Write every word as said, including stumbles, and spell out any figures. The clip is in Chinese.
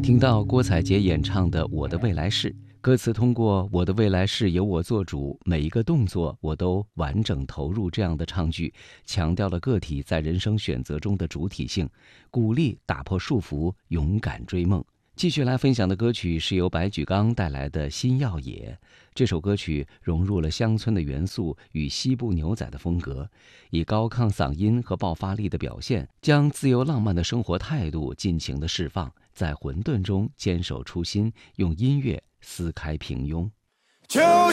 听到郭采洁演唱的《我的未来式》，歌词通过“我的未来式由我做主，每一个动作我都完整投入”这样的唱句，强调了个体在人生选择中的主体性，鼓励打破束缚，勇敢追梦。继续来分享的歌曲是由白举纲带来的《新耀野》。这首歌曲融入了乡村的元素与西部牛仔的风格，以高亢嗓音和爆发力的表现，将自由浪漫的生活态度尽情地释放，在混沌中坚守初心，用音乐撕开平庸。 就